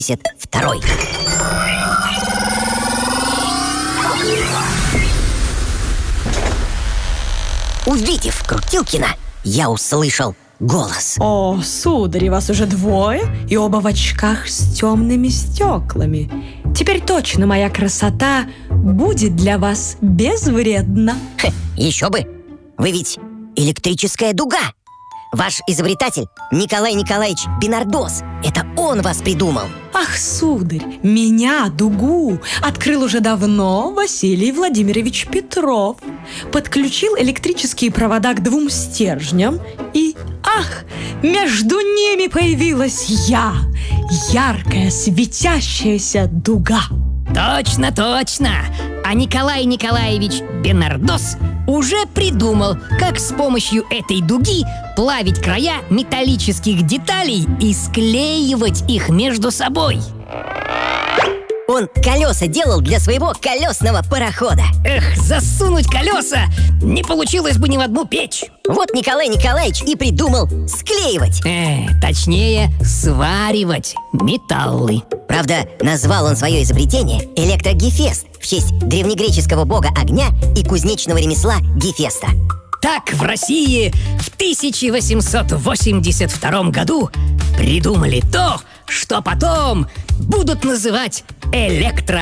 второй. Увидев Крутилкина, я услышал голос. О, сударь, вас уже двое, и оба в очках с темными стеклами. Теперь точно моя красота будет для вас безвредна. Еще бы! Вы ведь электрическая дуга. Ваш изобретатель Николай Николаевич Бинардос. Это он вас придумал. Ах, сударь, меня, дугу, открыл уже давно Василий Владимирович Петров. Подключил электрические провода к 2 стержням и, ах, между ними появилась я, яркая светящаяся дуга. Точно, точно! А Николай Николаевич Бинардос уже придумал, как с помощью этой дуги плавить края металлических деталей и склеивать их между собой. Он колеса делал для своего колесного парохода. Эх, засунуть колеса не получилось бы ни в одну печь. Вот Николай Николаевич и придумал склеивать. Точнее, сваривать металлы. Правда, назвал он свое изобретение электрогефест в честь древнегреческого бога огня и кузнечного ремесла Гефеста. Так в России в 1882 году придумали то, что потом будут называть